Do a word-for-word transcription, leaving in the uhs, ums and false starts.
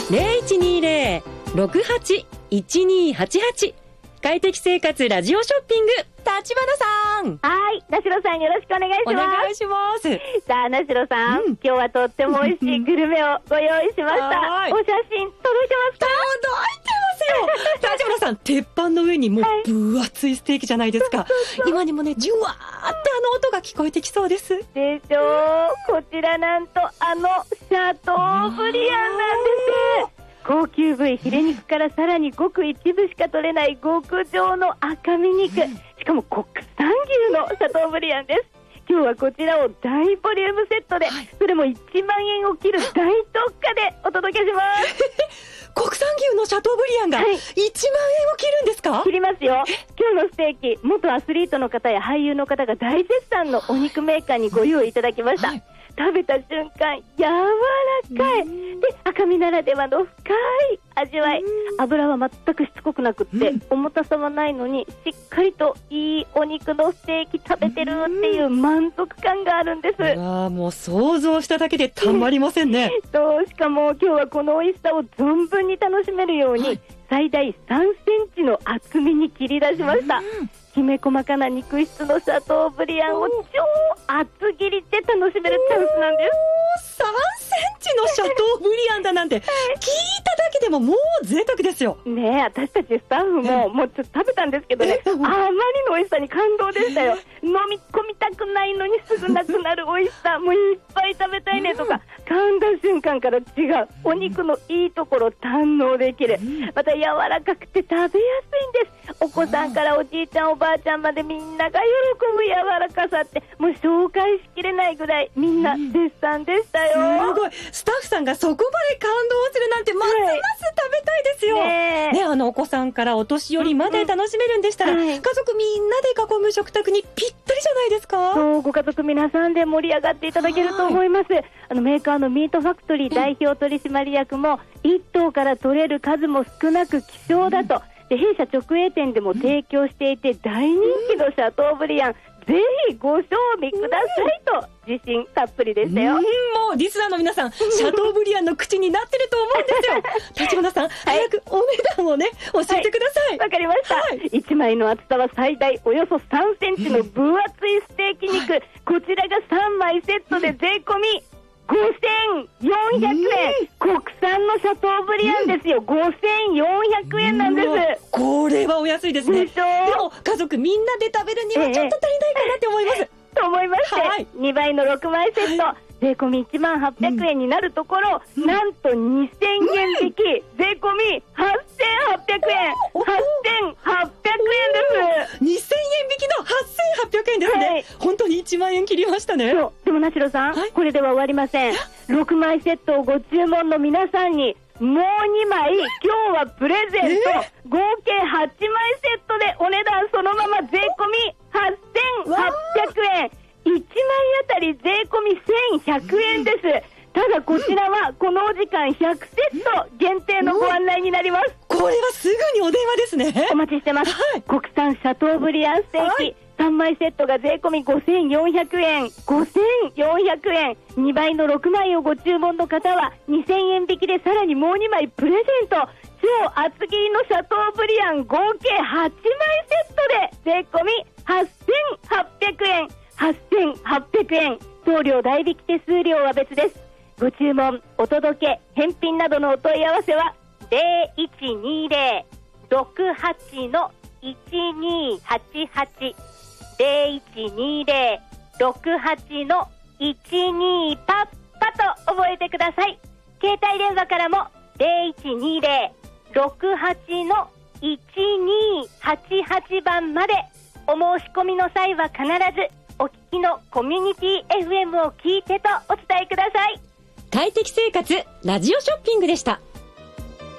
ゼロいちにゼロ ろくはち いちにはちはち。快適生活ラジオショッピング、立花さん。 はい、田代さんよろしくお願いします。 お願いします。 さあ、田代さん、うん、今日はとっても美味しいグルメをご用意しました。お写真届いてますか？ 届いてますよ。立花さん、鉄板の上にもう分厚いステーキじゃないですか。はい、そうそうそう、今にもね、じゅわーってあの音が聞こえてきそうです。 でしょう。こちらなんとあのシャトーブリアンなんです。高級部位ヒレ肉からさらにごく一部しか取れない極上の赤身肉、しかも国産牛のシャトーブリアンです。今日はこちらを大ボリュームセットで、はい、それもいちまんえんを切る大特価でお届けします国産牛のシャトーブリアンがいちまんえんを切るんですか？ 切りますよ。今日のステーキ、元アスリートの方や俳優の方が大絶賛のお肉メーカーにご用意いただきました。はい、食べた瞬間柔らかいで、赤身ならではの深い味わい。油は全くしつこくなくって、うん、重たさはないのにしっかりといいお肉のステーキ食べてるっていう満足感があるんです。 あ、もう想像しただけでたまりませんねそうしかも今日はこの美味しさを存分に楽しめるように、はい、最大さんセンチの厚みに切り出しました。きめ細かな肉質のシャトーブリアンを超厚切りで楽しめるチャンスなんです。 さんセンチのシャトーブリアンだなんて、聞いただけでももう贅沢ですよね。え、私たちスタッフももうちょっと食べたんですけどね、あまりの美味しさに感動でしたよ。飲み込みたくないのにすぐなくなる美味しさ、もういっぱい食べたいねとか、噛んだ瞬間から違うお肉のいいところを堪能できる。また柔らかくて食べやすいんです。お子さんからおじいちゃんおばあちゃんまでみんなが喜ぶ柔らかさって、もう紹介しきれないぐらいみんな絶賛でしたよ。 すごい、スタッフさんがそこまで感動するなんてますます食べたいですよ、はい、ね, ねあのお子さんからお年寄りまで楽しめるんでしたら、うんうん、家族みんなで囲む食卓にぴったりじゃないですか。 そう、ご家族皆さんで盛り上がっていただけると思います。あのメーカーのミートファクトリー代表取締役も、いっ頭から取れる数も少なく希少だと、で弊社直営店でも提供していて大人気のシャトーブリアン、ぜひご賞味くださいと自信たっぷりでしたよ。うん、もうリスナーの皆さん、シャトーブリアンの口になってると思うんですよ。立花さん、はい、早くお値段をね教えてください。 わ、はい、かりました、はい、いちまいの厚さは最大およそさんセンチの分厚いステーキ肉、はい、こちらがさんまいセットで税込みごせんよんひゃくえん、国産のシャトーブリアンですよ。ごせんよんひゃくえんなんです。 これはお安いですね。 でしょう。 でも家族みんなで食べるにはちょっと足りないかなって思います、ええ、と思いまして、はい、にばいのろくまいセット、はい、税込みいちまんはっぴゃくえんになるところ、うん、なんとにせんえん引き、税込みはっせんはっぴゃくえん、はっせんはっぴゃくえんです。 にせんえん引きのはっせんはっぴゃくえんですね、はい、本当にいちまんえん切りましたね。 そうでもなしろさん、はい、これでは終わりません。ろくまいセットをご注文の皆さんにもうにまい今日はプレゼント、えー、合計はちまいセットでお値段そのまま税込みはっせんはっぴゃくえん、いちまいあたり税込みせんひゃくえんです。ただこちらはこのお時間ひゃくセット限定のご案内になります。 これはすぐにお電話ですね。 お待ちしてます、はい、国産シャトーブリアンステーキ、はい、さんまいセットが税込みごせんよんひゃくえん、ごせんよんひゃくえん、にばいのろくまいをご注文の方はにせんえん引きでさらにもうにまいプレゼント。超厚切りのシャトーブリアン合計はちまいセットで税込みはっせんはっぴゃくえん、はっせんはっぴゃくえん、送料代引き手数料は別です。ご注文、お届け、返品などのお問い合わせはゼロいちにゼロ ろくはち のいちにはちはち、ゼロいちにゼロ ろくはち のいちにパッパと覚えてください。携帯電話からもゼロいちにゼロ ろくはち のいちにはちはちばんまで。お申し込みの際は必ずお聞きのコミュニティ エフエム を聞いてとお伝えください。 快適生活ラジオショッピングでした。